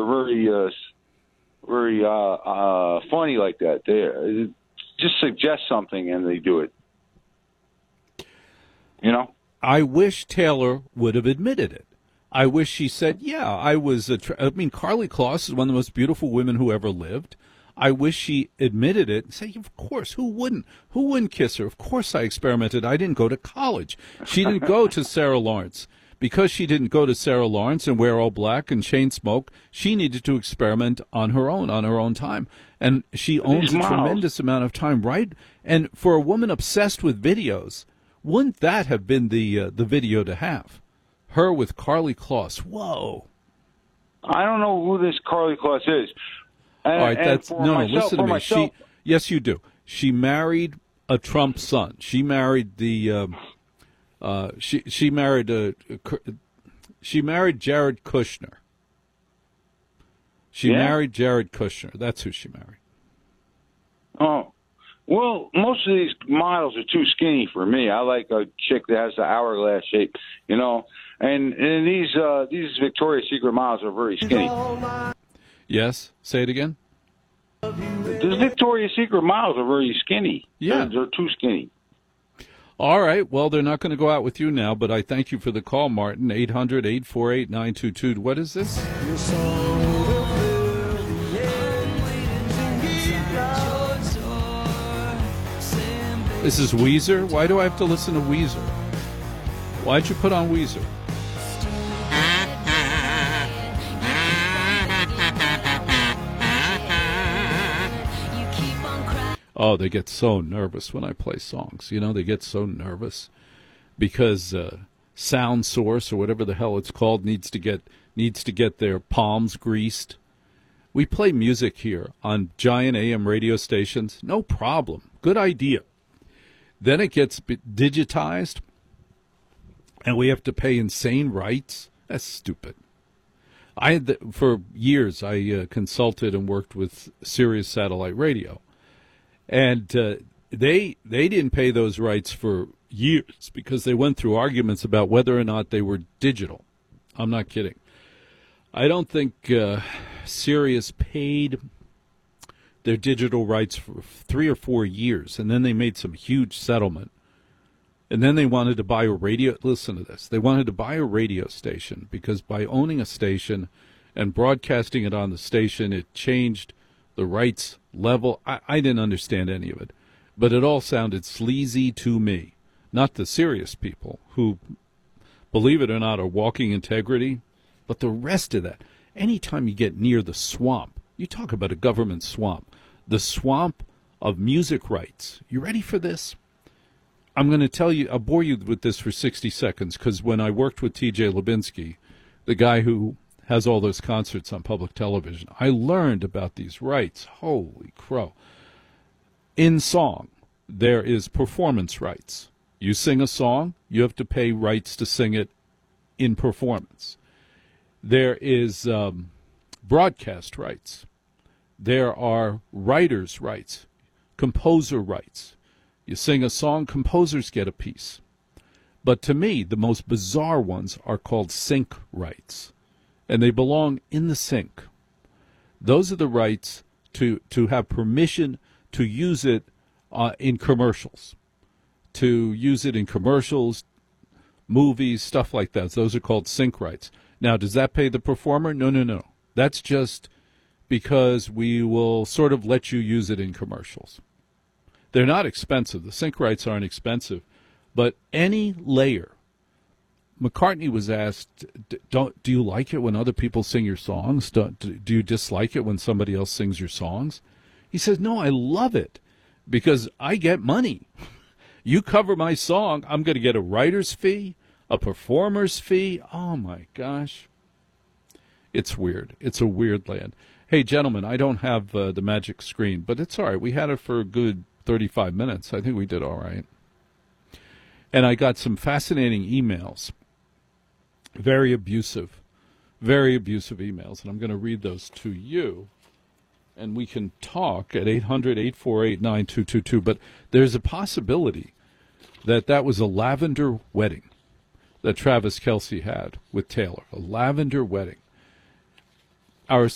very funny like that. They just suggest something and they do it. You know? I wish Taylor would have admitted it. I wish she said, yeah, I was Karlie Kloss is one of the most beautiful women who ever lived. I wish she admitted it and say, of course, who wouldn't? Who wouldn't kiss her? Of course I experimented. I didn't go to college. She didn't go to Sarah Lawrence. Because she didn't go to Sarah Lawrence and wear all black and chain smoke, she needed to experiment on her own time. And she owns a tremendous amount of time, right? And for a woman obsessed with videos, wouldn't that have been the video to have? Her with Karlie Kloss. Whoa. I don't know who this Karlie Kloss is. All right, listen to me. Yes, you do. She married a Trump son. She married the she married Jared Kushner. She married Jared Kushner. That's who she married. Oh, well, most of these models are too skinny for me. I like a chick that has the hourglass shape, you know. And these Victoria's Secret models are very skinny. Yes, say it again. The Victoria's Secret models are very skinny. Yeah, they're too skinny. All right. Well, they're not going to go out with you now, but I thank you for the call, Martin. 800-848-9222. What is this? This is Weezer? Why do I have to listen to Weezer? Why'd you put on Weezer? Oh, they get so nervous when I play songs. You know, they get so nervous because Sound Source or whatever the hell it's called needs to get their palms greased. We play music here on giant AM radio stations. No problem. Good idea. Then it gets digitized, and we have to pay insane rights. That's stupid. For years, I consulted and worked with Sirius Satellite Radio. And they didn't pay those rights for years because they went through arguments about whether or not they were digital. I'm not kidding. I don't think Sirius paid their digital rights for 3 or 4 years, and then they made some huge settlement. And then they wanted to buy a radio. Listen to this. They wanted to buy a radio station because by owning a station and broadcasting it on the station, it changed the rights level. I didn't understand any of it, but it all sounded sleazy to me. Not the serious people who, believe it or not, are walking integrity, but the rest of that. Anytime you get near the swamp, you talk about a government swamp, the swamp of music rights. You ready for this? I'm going to tell you, I'll bore you with this for 60 seconds, because when I worked with T.J. Lubinsky, the guy who has all those concerts on public television, I learned about these rights. Holy crow. In song, there is performance rights. You sing a song, you have to pay rights to sing it in performance. There is broadcast rights. There are writers' rights, composer rights. You sing a song, composers get a piece. But to me, the most bizarre ones are called sync rights. And they belong in the sync. Those are the rights to have permission to use it in commercials, to use it in commercials, movies, stuff like that. Those are called sync rights. Now, does that pay the performer? No. That's just because we will sort of let you use it in commercials. They're not expensive. The sync rights aren't expensive. But any layer, McCartney was asked, do you like it when other people sing your songs? Do you dislike it when somebody else sings your songs? He says, no, I love it because I get money. You cover my song, I'm going to get a writer's fee, a performer's fee. Oh, my gosh. It's weird. It's a weird land. Hey, gentlemen, I don't have the magic screen, but it's all right. We had it for a good 35 minutes. I think we did all right. And I got some fascinating emails. Very abusive emails, and I'm going to read those to you, and we can talk at 800-848-9222, but there's a possibility that was a lavender wedding that Travis Kelce had with Taylor, a lavender wedding. Our